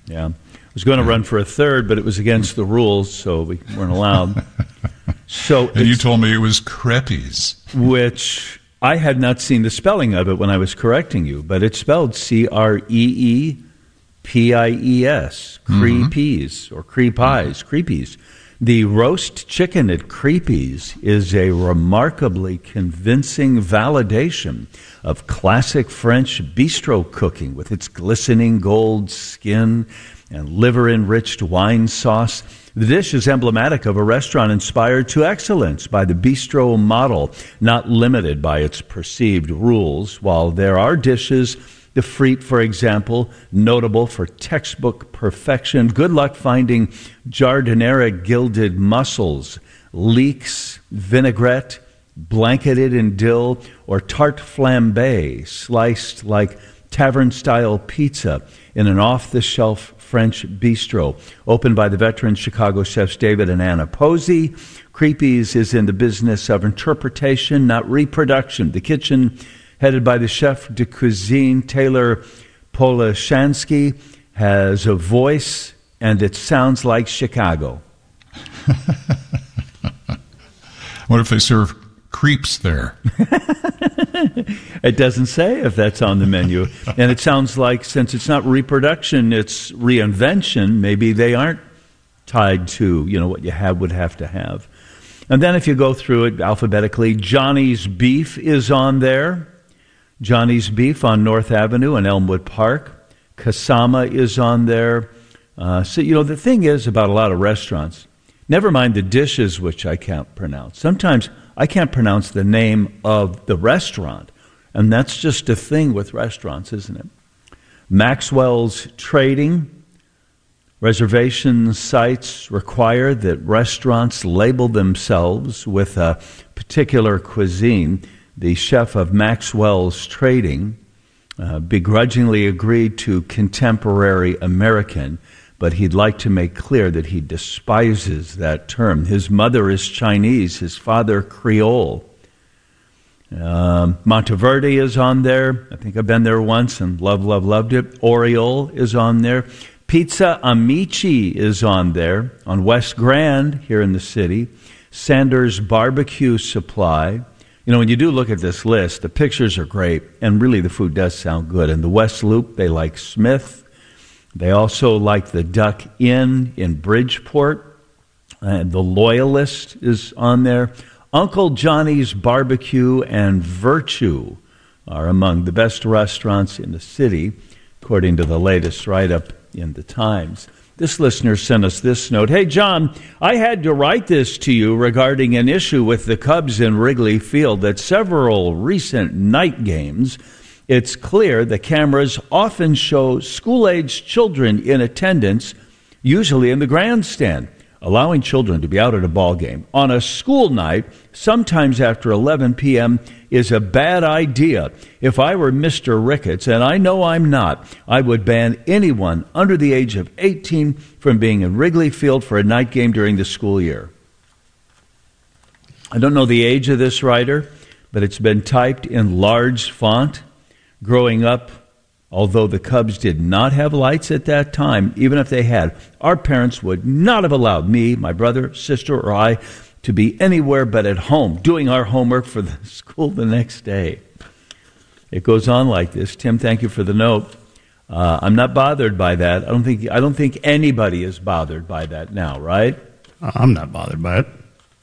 Yeah. I was going to run for a third, but it was against the rules, so we weren't allowed. And you told me it was Crepes. Which I had not seen the spelling of it when I was correcting you, but it's spelled Creepies, Creepies, or Creepies, Creepies. The roast chicken at Creepies is a remarkably convincing validation of classic French bistro cooking with its glistening gold skin and liver-enriched wine sauce. The dish is emblematic of a restaurant inspired to excellence by the bistro model, not limited by its perceived rules, while there are dishes, the frite, for example, notable for textbook perfection. Good luck finding jardinera gilded mussels, leeks, vinaigrette, blanketed in dill, or tarte flambé, sliced like tavern-style pizza in an off-the-shelf French bistro, opened by the veteran Chicago chefs David and Anna Posey. Creepies is in the business of interpretation, not reproduction. The kitchen, headed by the chef de cuisine Taylor Polashansky, has a voice, and it sounds like Chicago. What if they serve creeps there? It doesn't say if that's on the menu. And it sounds like, since it's not reproduction, it's reinvention, maybe they aren't tied to, what you would have to have. And then if you go through it alphabetically, Johnny's Beef is on there. Johnny's Beef on North Avenue in Elmwood Park. Kasama is on there. So, the thing is about a lot of restaurants, never mind the dishes, which I can't pronounce. Sometimes I can't pronounce the name of the restaurant, and that's just a thing with restaurants, isn't it? Maxwell's Trading. Reservation sites require that restaurants label themselves with a particular cuisine. The chef of Maxwell's Trading begrudgingly agreed to contemporary American, but he'd like to make clear that he despises that term. His mother is Chinese, his father Creole. Monteverde is on there. I think I've been there once and loved it. Oriole is on there. Pizza Amici is on there. On West Grand here in the city. Sanders Barbecue Supply. When you do look at this list, the pictures are great, and really the food does sound good. And the West Loop, they like Smith. They also like the Duck Inn in Bridgeport. The Loyalist is on there. Uncle Johnny's Barbecue and Virtue are among the best restaurants in the city, according to the latest write-up in the Times. This listener sent us this note. Hey, John, I had to write this to you regarding an issue with the Cubs in Wrigley Field at several recent night games. It's clear the cameras often show school-aged children in attendance, usually in the grandstand. Allowing children to be out at a ball game on a school night, sometimes after 11 p.m., is a bad idea. If I were Mr. Ricketts, and I know I'm not, I would ban anyone under the age of 18 from being in Wrigley Field for a night game during the school year. I don't know the age of this writer, but it's been typed in large font. Growing up, although the Cubs did not have lights at that time, even if they had, our parents would not have allowed me, my brother, sister, or I to be anywhere but at home, doing our homework for the school the next day. It goes on like this. Tim, thank you for the note. I'm not bothered by that. I don't think anybody is bothered by that now, right? I'm not bothered by it.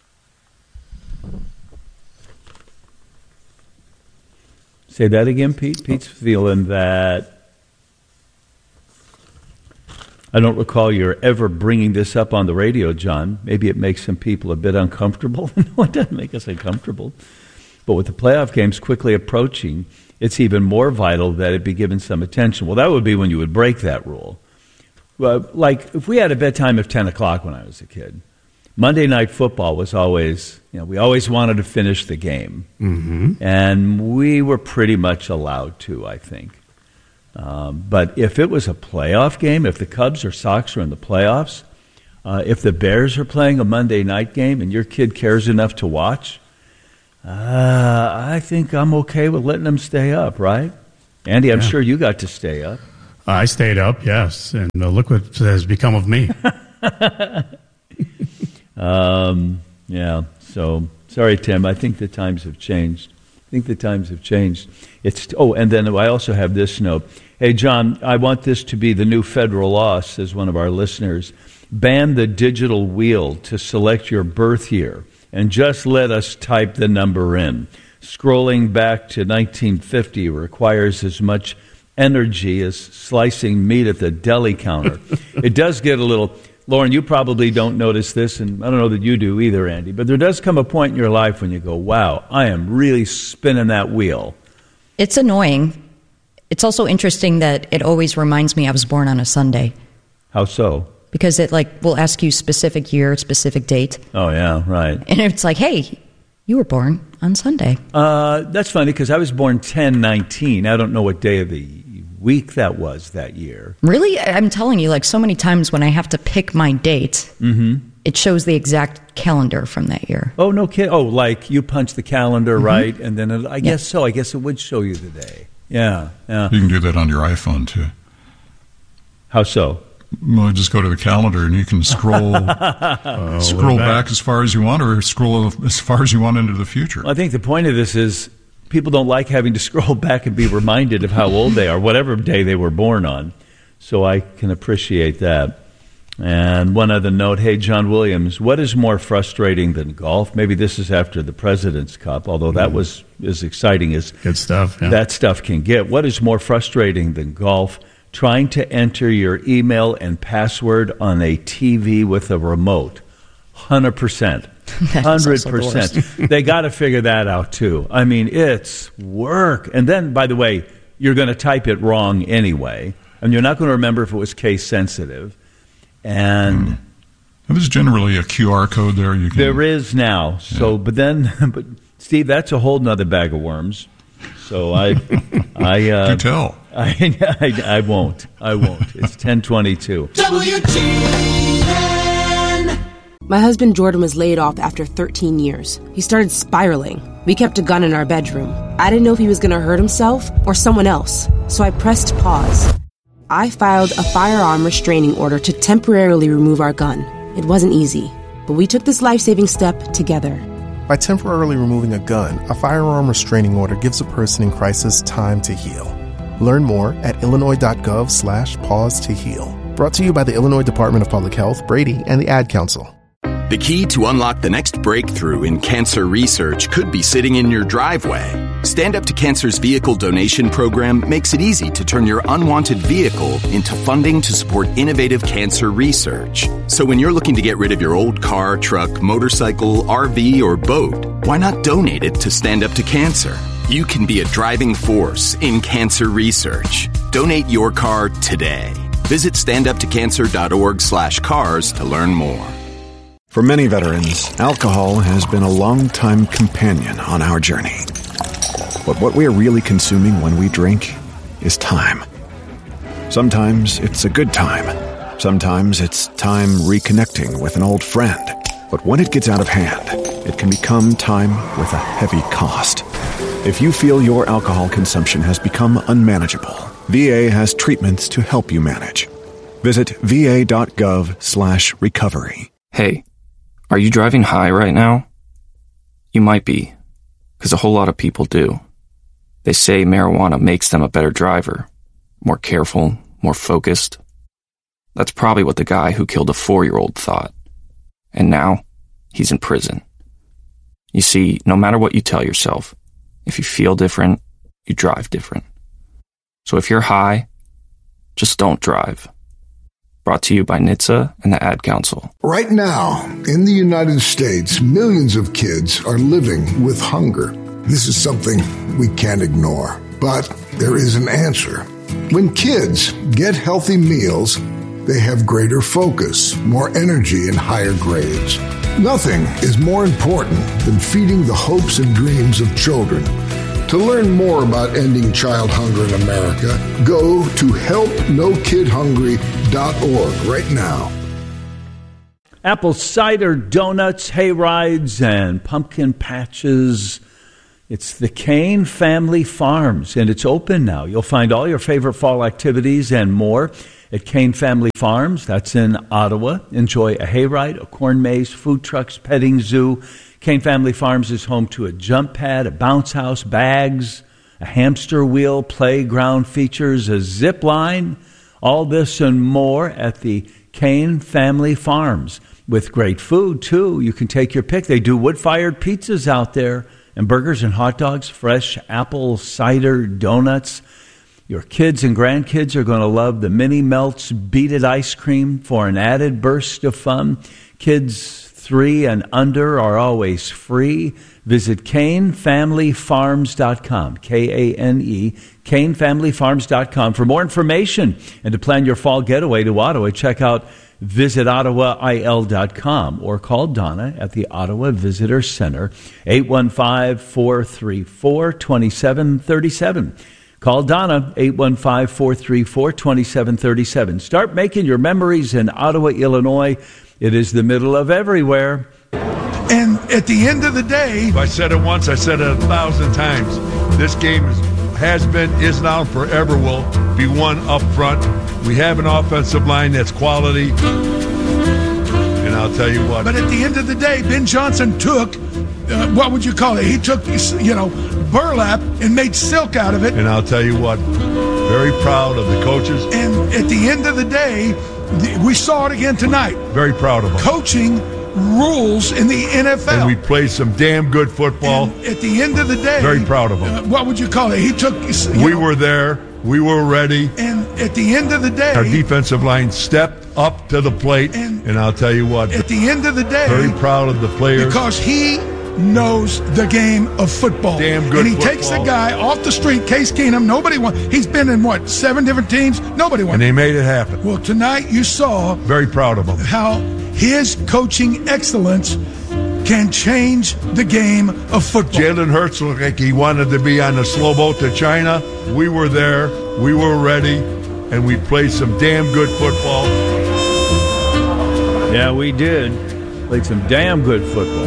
Say that again, Pete. Pete's feeling that. I don't recall you're ever bringing this up on the radio, John. Maybe it makes some people a bit uncomfortable. No, it doesn't make us uncomfortable. But with the playoff games quickly approaching, it's even more vital that it be given some attention. Well, that would be when you would break that rule. Well, like if we had a bedtime of 10 o'clock when I was a kid, Monday Night Football was always, we always wanted to finish the game. Mm-hmm. And we were pretty much allowed to, I think. But if it was a playoff game, if the Cubs or Sox are in the playoffs, if the Bears are playing a Monday night game and your kid cares enough to watch, I think I'm okay with letting them stay up, right? Andy, I'm sure you got to stay up. I stayed up, yes, and look what has become of me. Yeah, so sorry, Tim. I think the times have changed. And then I also have this note. Hey, John, I want this to be the new federal law, says one of our listeners. Ban the digital wheel to select your birth year and just let us type the number in. Scrolling back to 1950 requires as much energy as slicing meat at the deli counter. It does get a little... Lauren, you probably don't notice this, and I don't know that you do either, Andy, but there does come a point in your life when you go, wow, I am really spinning that wheel. It's annoying. It's also interesting that it always reminds me I was born on a Sunday. How so? Because it will ask you specific year, specific date. Oh, yeah, right. And it's like, hey, you were born on Sunday. That's funny because I was born 10/19. I don't know what day of the week that was that year. Really? I'm telling you, so many times when I have to pick my date, it shows the exact calendar from that year. Oh, no kidding. Oh, you punch the calendar, right? And then I guess so. I guess it would show you the day. Yeah. You can do that on your iPhone, too. How so? Well, just go to the calendar and you can scroll back as far as you want or scroll as far as you want into the future. Well, I think the point of this is people don't like having to scroll back and be reminded of how old they are, whatever day they were born on. So I can appreciate that. And one other note, hey, John Williams, what is more frustrating than golf? Maybe this is after the President's Cup, although that was as exciting as good stuff, that stuff can get. What is more frustrating than golf? Trying to enter your email and password on a TV with a remote. 100%. 100%. They got to figure that out, too. I mean, it's work. And then, by the way, you're going to type it wrong anyway. And you're not going to remember if it was case sensitive. And there's generally a QR code there. There is now. So, but Steve, that's a whole nother bag of worms. So I do tell. I won't. It's 10:22. WGN. My husband Jordan was laid off after 13 years. He started spiraling. We kept a gun in our bedroom. I didn't know if he was going to hurt himself or someone else, so I pressed pause. I filed a firearm restraining order to temporarily remove our gun. It wasn't easy, but we took this life-saving step together. By temporarily removing a gun, a firearm restraining order gives a person in crisis time to heal. Learn more at illinois.gov/pause to heal. Brought to you by the Illinois Department of Public Health, Brady, and the Ad Council. The key to unlock the next breakthrough in cancer research could be sitting in your driveway. Stand Up to Cancer's vehicle donation program makes it easy to turn your unwanted vehicle into funding to support innovative cancer research. So when you're looking to get rid of your old car, truck, motorcycle, RV, or boat, why not donate it to Stand Up to Cancer? You can be a driving force in cancer research. Donate your car today. Visit standuptocancer.org/cars to learn more. For many veterans, alcohol has been a long-time companion on our journey. But what we are really consuming when we drink is time. Sometimes it's a good time. Sometimes it's time reconnecting with an old friend. But when it gets out of hand, it can become time with a heavy cost. If you feel your alcohol consumption has become unmanageable, VA has treatments to help you manage. Visit va.gov/recovery. Hey, are you driving high right now? You might be, because a whole lot of people do. They say marijuana makes them a better driver, more careful, more focused. That's probably what the guy who killed a 4-year-old thought. And now, he's in prison. You see, no matter what you tell yourself, if you feel different, you drive different. So if you're high, just don't drive. Brought to you by NHTSA and the Ad Council. Right now, in the United States, millions of kids are living with hunger. This is something we can't ignore, but there is an answer. When kids get healthy meals, they have greater focus, more energy, and higher grades. Nothing is more important than feeding the hopes and dreams of children. To learn more about ending child hunger in America, go to helpnokidhungry.org right now. Apple cider donuts, hay rides, and pumpkin patches It's the Kane Family Farms, and it's open now. You'll find all your favorite fall activities and more at Kane Family Farms. That's in Ottawa. Enjoy a hayride, a corn maze, food trucks, petting zoo. Kane Family Farms is home to a jump pad, a bounce house, bags, a hamster wheel, playground features, a zip line. All this and more at the Kane Family Farms. With great food, too. You can take your pick. They do wood-fired pizzas out there, and burgers and hot dogs, fresh apple cider donuts. Your kids and grandkids are going to love the Mini Melts Beat It ice cream for an added burst of fun. Kids 3 and under are always free. Visit KaneFamilyFarms.com, K-A-N-E, KaneFamilyFarms.com for more information and to plan your fall getaway to Ottawa. Check out visitottawail.com or call Donna at the Ottawa Visitor Center, 815-434-2737. Call Donna, 815-434-2737. Start making your memories in Ottawa, Illinois. It is the middle of everywhere. And at the end of the day, I said it once, I said it 1,000 times. This game has been, is now, and forever will be won up front. We have an offensive line that's quality. And I'll tell you what. But at the end of the day, Ben Johnson took, what would you call it? He took, burlap and made silk out of it. And I'll tell you what, very proud of the coaches. And at the end of the day, we saw it again tonight. Very proud of them. Coaching rules in the NFL. And we played some damn good football. And at the end of the day, very proud of them. What would you call it? He took. We were there. We were ready. And at the end of the day, our defensive line stepped up to the plate. And I'll tell you what. At the end of the day, very proud of the players. Because he knows the game of football. Damn good. And he football. takes a guy off the street, Case Keenum. Nobody won. He's been in 7 different teams. Nobody won. And they made it happen. Well, tonight you saw. Very proud of him. How his coaching excellence can change the game of football. Jalen Hurts looked like he wanted to be on the slow boat to China. We were there. We were ready. And we played some damn good football. Yeah, we did. Played some damn good football.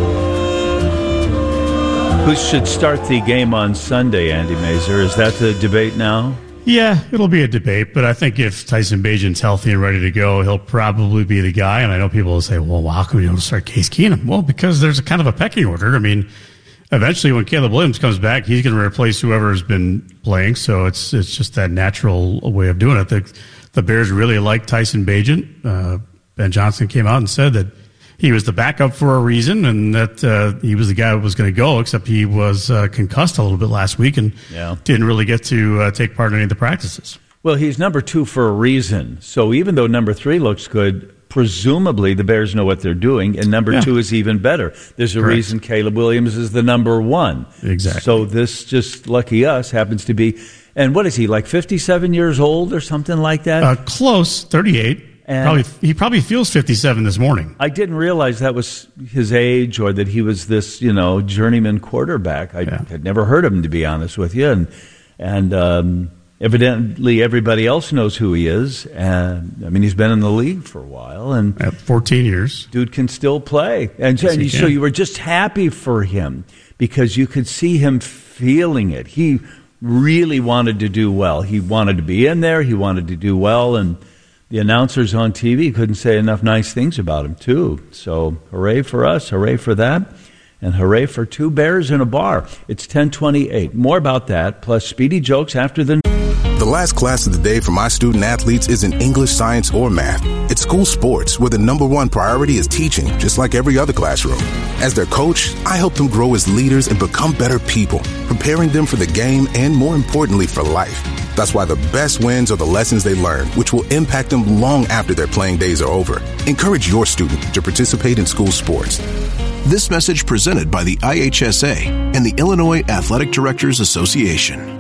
Who should start the game on Sunday, Andy Mazer? Is that the debate now? Yeah, it'll be a debate, but I think if Tyson Bagent's healthy and ready to go, he'll probably be the guy. And I know people will say, well, how come you don't start Case Keenum? Well, because there's a kind of a pecking order. I mean, eventually when Caleb Williams comes back, he's going to replace whoever has been playing. So it's just that natural way of doing it. The Bears really like Tyson Bagent. Ben Johnson came out and said that he was the backup for a reason and that he was the guy who was going to go, except he was concussed a little bit last week and didn't really get to take part in any of the practices. Well, he's number 2 for a reason. So even though number 3 looks good, presumably the Bears know what they're doing, and number 2 is even better. There's a reason Caleb Williams is the number 1. Exactly. So this, just lucky us, happens to be, and what is he, like 57 years old or something like that? Close, 38. He probably feels 57 this morning. I didn't realize that was his age or that he was this, journeyman quarterback. I had never heard of him, to be honest with you. And evidently everybody else knows who he is. And I mean, he's been in the league for a while. And 14 years. Dude can still play. And so you were just happy for him because you could see him feeling it. He really wanted to do well. He wanted to be in there. He wanted to do well. And the announcers on TV couldn't say enough nice things about him, too. So hooray for us, hooray for that, and hooray for 2 Bears in a bar. It's 10:28. More about that, plus Speedy Jokes after the... The last class of the day for my student athletes isn't English, science, or math. It's school sports, where the number 1 priority is teaching, just like every other classroom. As their coach, I help them grow as leaders and become better people, preparing them for the game and, more importantly, for life. That's why the best wins are the lessons they learn, which will impact them long after their playing days are over. Encourage your student to participate in school sports. This message presented by the IHSA and the Illinois Athletic Directors Association.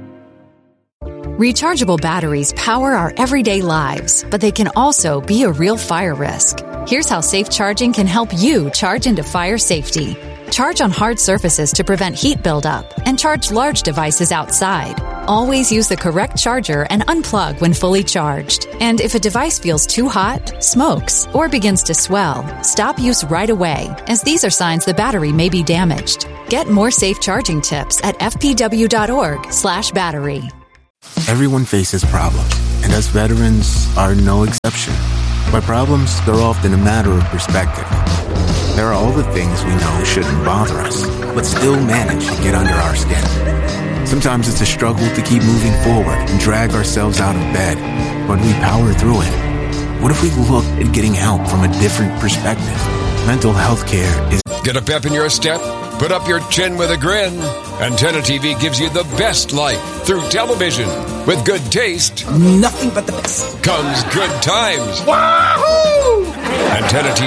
Rechargeable batteries power our everyday lives, but they can also be a real fire risk. Here's how safe charging can help you charge into fire safety. Charge on hard surfaces to prevent heat buildup, and charge large devices outside. Always use the correct charger and unplug when fully charged. And if a device feels too hot, smokes, or begins to swell, stop use right away, as these are signs the battery may be damaged. Get more safe charging tips at fpw.org/battery. Everyone faces problems, and us veterans are no exception. But problems, they're often a matter of perspective. There are all the things we know shouldn't bother us, but still manage to get under our skin. Sometimes it's a struggle to keep moving forward and drag ourselves out of bed, but we power through it. What if we looked at getting help from a different perspective? Mental health care is... Get a pep in your step? Put up your chin with a grin. Antenna TV gives you the best life through television. With good taste, nothing but the best, comes good times. Wahoo! Antenna TV